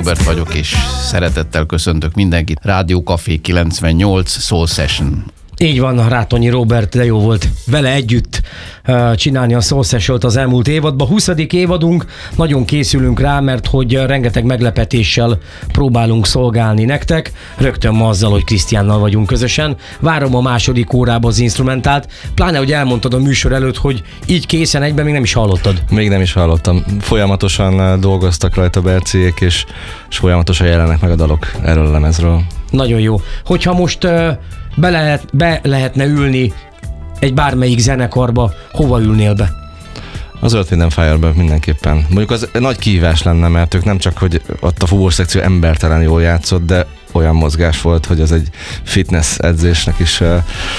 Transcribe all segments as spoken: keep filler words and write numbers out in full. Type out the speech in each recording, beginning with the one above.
Róbert vagyok, és szeretettel köszöntök mindenkit. Rádió Café kilencvennyolc Soul Session. Így van, Rátonyi Róbert, de jó volt vele együtt uh, csinálni a Soul Session-t az elmúlt évadban. huszadik évadunk, nagyon készülünk rá, mert hogy rengeteg meglepetéssel próbálunk szolgálni nektek. Rögtön ma azzal, hogy Krisztiánnal vagyunk közösen. Várom a második órába az instrumentált, pláne, hogy elmondtad a műsor előtt, hogy így készen egyben még nem is hallottad. Még nem is hallottam. Folyamatosan dolgoztak rajta Berciék, és, és folyamatosan jelennek meg a dalok erről a lemezről. Nagyon jó. Hogyha most uh, be, lehet, be lehetne ülni egy bármelyik zenekarba, hova ülnél be? Az Earth, Wind and Fire-ben mindenképpen. Mondjuk az nagy kihívás lenne, mert ők nem csak, hogy ott a fúvós szekció embertelen jól játszott, de olyan mozgás volt, hogy az egy fitness edzésnek is uh,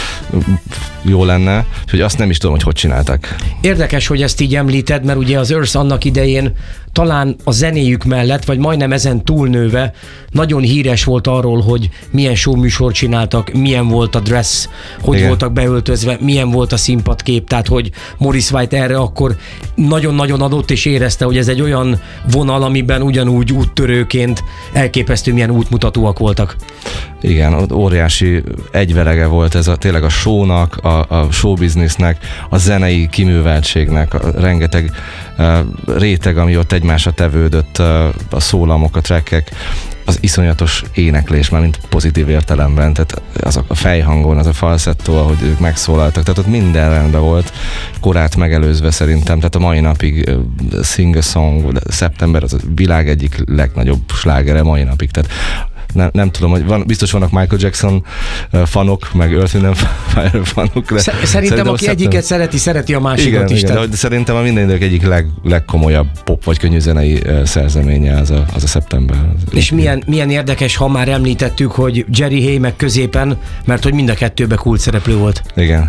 jó lenne, hogy azt nem is tudom, hogy hogy csinálták. Érdekes, hogy ezt így említed, mert ugye az Earth annak idején talán a zenéjük mellett, vagy majdnem ezen túlnőve nagyon híres volt arról, hogy milyen showműsort csináltak, milyen volt a dress, hogy Igen. voltak beöltözve, milyen volt a színpadkép, tehát hogy Morris White erre akkor nagyon-nagyon adott, és érezte, hogy ez egy olyan vonal, amiben ugyanúgy úttörőként elképesztő milyen útmutatóak voltak. Igen, óriási egyverege volt ez a, tényleg a shownak, a, a showbiznisznek, a zenei kiműveltségnek, a rengeteg uh, réteg, ami ott egymásra tevődött, uh, a szólamok, a trackek, az iszonyatos éneklés, már mint pozitív értelemben, tehát az a fejhangon, az a falsettó, ahogy ők megszólaltak, tehát ott minden rendben volt, korát megelőzve szerintem, tehát a mai napig uh, Sing a Song, Szeptember az a világ egyik legnagyobb slágere mai napig, tehát Nem, nem tudom, hogy van, biztos vannak Michael Jackson uh, fanok, meg Earth, Wind and Fire fanok. De szerintem, szerintem aki egyiket nem... szereti, szereti a másikat igen, is. Igen, de szerintem a minden idők egyik leg, legkomolyabb pop vagy könnyűzenei uh, szerzeménye az a, az a Szeptember. És milyen, milyen érdekes, ha már említettük, hogy Jerry Hay meg középen, mert hogy mind a kettőben kult szereplő volt. Igen.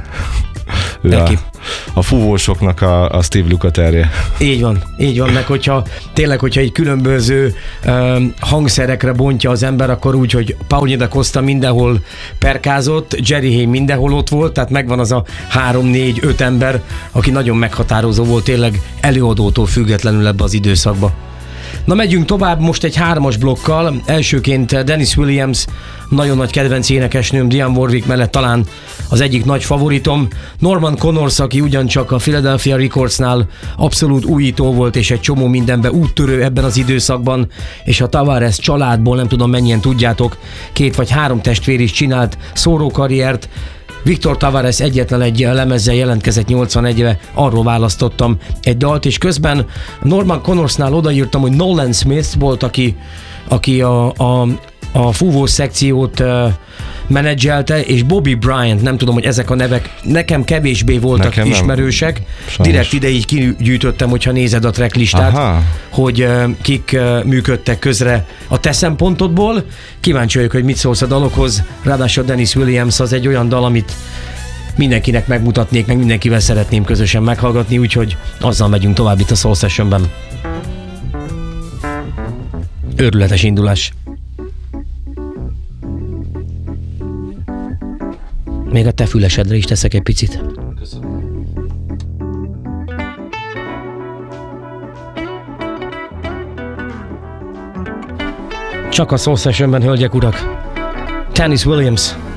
Ő a, a fúvósoknak a, a Steve Lukatherje. Így van, így van, meg hogyha tényleg, hogyha egy különböző um, hangszerekre bontja az ember, akkor úgy, hogy Paulinho da Costa mindenhol perkázott, Jerry Hay mindenhol ott volt, tehát megvan az a három, négy, öt ember, aki nagyon meghatározó volt tényleg előadótól függetlenül ebbe az időszakba. Na, megyünk tovább most egy hármas blokkal. Elsőként Dennis Williams, nagyon nagy kedvenc énekesnőm, Dionne Warwick mellett talán az egyik nagy favoritom. Norman Connors, aki ugyancsak a Philadelphia Recordsnál abszolút újító volt, és egy csomó mindenben úttörő ebben az időszakban, és a Tavares családból, nem tudom mennyien tudjátok, két vagy három testvér is csinált szórókarriert. Victor Tavares egyetlen egy lemezzel jelentkezett nyolcvanegybe, arról választottam egy dalt, és közben Norman Connorsnál odaírtam, hogy Nolan Smith volt, aki, aki a, a, a fúvós szekciót uh, menedzselte, és Bobby Bryant, nem tudom, hogy ezek a nevek nekem kevésbé voltak nekem ismerősek. Direkt ide így kigyűjtöttem, hogyha nézed a tracklistát, Aha. hogy uh, kik uh, működtek közre a te szempontodból. Kíváncsi vagyok, hogy mit szólsz a dalokhoz. Ráadásul Dennis Williams az egy olyan dal, amit mindenkinek megmutatnék, meg mindenkivel szeretném közösen meghallgatni, úgyhogy azzal megyünk tovább itt a Soul Sessionben. Őrületes indulás. Még a te fülesedre is teszek egy picit. Köszönöm. Csak a Soul Sessionben, hölgyek, urak. Dennis Williams.